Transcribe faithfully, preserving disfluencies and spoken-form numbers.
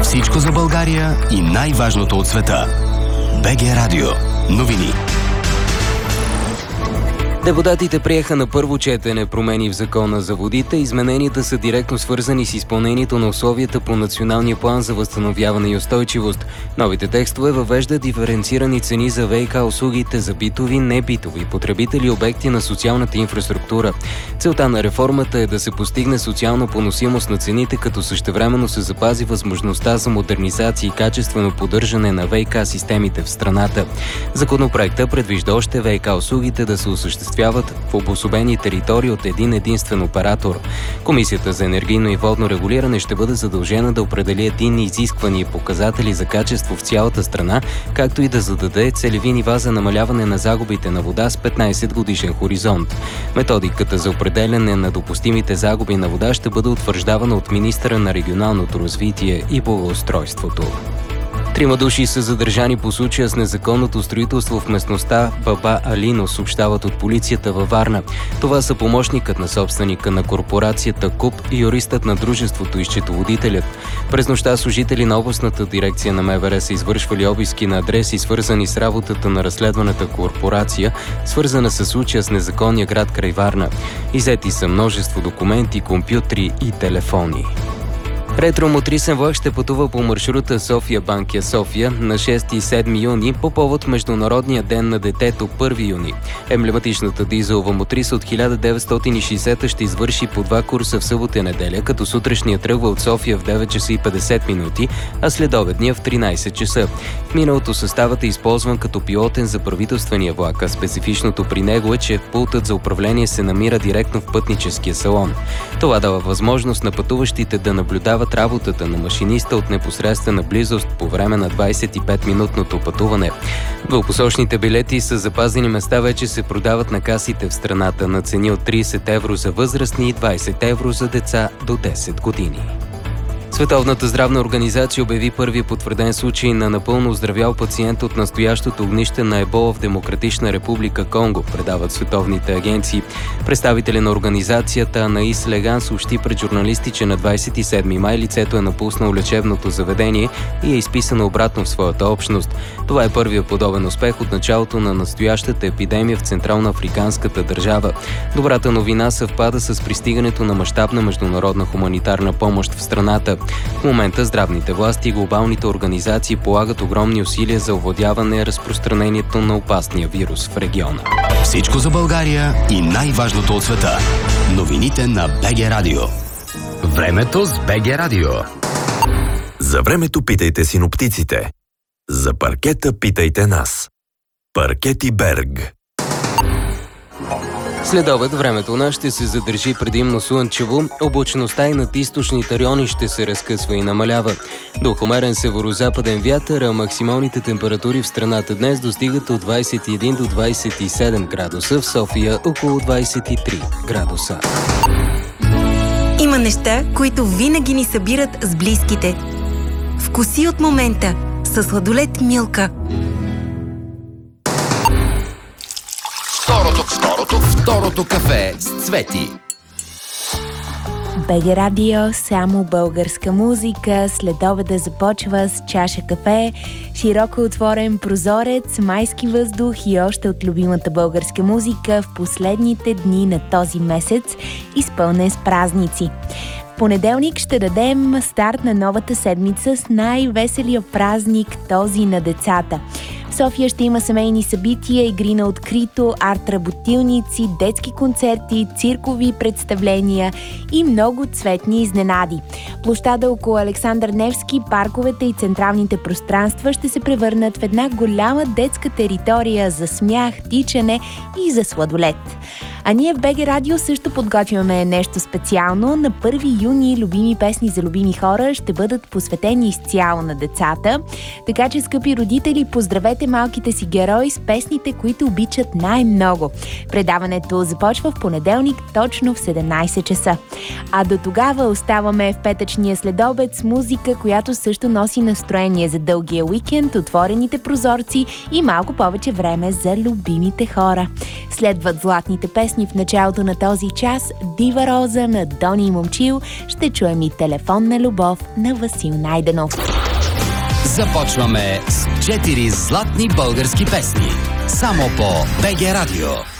Всичко за България и най-важното от света. БГ Радио. Новини. Депутатите приеха на първо четене промени в Закона за водите. Измененията са директно свързани с изпълнението на условията по Националния план за възстановяване и устойчивост. Новите текстове въвеждат диференцирани цени за ВиК услугите за битови, небитови потребители и обекти на социалната инфраструктура. Целта на реформата е да се постигне социална поносимост на цените, като същевременно се запази възможността за модернизация и качествено поддържане на ВиК системите в страната. Законопроектът предвижда още ВиК услугите да се осъществяват в обособени територии от един единствен оператор. Комисията за енергийно и водно регулиране ще бъде задължена да определи единни изисквания и показатели за качество в цялата страна, както и да зададе целеви нива за намаляване на загубите на вода с петнайсет годишен хоризонт. Методиката за определяне на допустимите загуби на вода ще бъде утвърждавана от министъра на регионалното развитие и благоустройството. Трима души са задържани по случая с незаконното строителство в местността Баба Алино, съобщават от полицията във Варна. Това са помощникът на собственика на корпорацията КУП и юристът на дружеството и счетоводителят. През нощта служители на областната дирекция на МВР са извършвали обиски на адреси, свързани с работата на разследваната корпорация, свързана с случая с незаконния град край Варна. Иззети са множество документи, компютри и телефони. Ретромотрисен влак ще пътува по маршрута София-Банкя София на шести и седми юни по повод Международния ден на детето първи юни. Емблематичната дизелова мотриса от хиляда деветстотин и шейсета ще извърши по два курса в събота и неделя, като сутрешния тръгва от София в девет часа и петдесет минути, а следобедния в тринайсет часа. В миналото съставът е използван като пилотен за правителствения влак, а специфичното при него е, че пултът за управление се намира директно в пътническия салон. Това дава възможност на пътуващите да наблюдават работата на машиниста от непосредствена близост по време на двайсет и петминутното пътуване. Двупосочните билети с запазени места вече се продават на касите в страната на цени от трийсет евро за възрастни и двайсет евро за деца до десет години. Световната здравна организация обяви първи потвърден случай на напълно оздравял пациент от настоящото огнище на ебола в Демократична република Конго, предават световните агенции. Представители на организацията Анаис Леган съобщи пред журналисти, че на двайсет и седми май лицето е напуснало лечебното заведение и е изписано обратно в своята общност. Това е първият подобен успех от началото на настоящата епидемия в Централноафриканската държава. Добрата новина съвпада с пристигането на мащабна международна хуманитарна помощ в страната. В момента здравните власти и глобалните организации полагат огромни усилия за овладяване разпространението на опасния вирус в региона. Всичко за България и най-важното от света. Новините на БГ Радио. Времето с БГ Радио. За времето питайте синоптиците. За паркета питайте нас. Паркети Берг. След обед времето у нас ще се задържи предимно слънчево, облачността и над източните райони ще се разкъсва и намалява. Дух умерен северозападен вятър, а максималните температури в страната днес достигат от двайсет и един до двайсет и седем градуса, в София около двайсет и три градуса. Има неща, които винаги ни събират с близките. Вкуси от момента със сладолед Милка. Второто, второто, второто кафе с Цвети. БГ Радио, само българска музика. След обеда започва с чаша кафе, широко отворен прозорец, майски въздух и още от любимата българска музика в последните дни на този месец, изпълнен с празници. В понеделник ще дадем старт на новата седмица с най-веселия празник, този на децата. В София ще има семейни събития, игри на открито, арт-работилници, детски концерти, циркови представления и много цветни изненади. Площада около Александър Невски, парковете и централните пространства ще се превърнат в една голяма детска територия за смях, тичане и за сладолед. А ние в БГ Радио също подготвяме нещо специално. На първи юни любими песни за любими хора ще бъдат посветени изцяло на децата. Така че, скъпи родители, поздравете малките си герои с песните, които обичат най-много. Предаването започва в понеделник точно в седемнайсет часа. А до тогава оставаме в петъчния следобед с музика, която също носи настроение за дългия уикенд, отворените прозорци и малко повече време за любимите хора. Следват златните песни песни в началото на този час. Дива роза на Дони Момчил. Ще чуем и Телефонна любов на Васил Найденов. Започваме с четири златни български песни. Само по БГ Радио.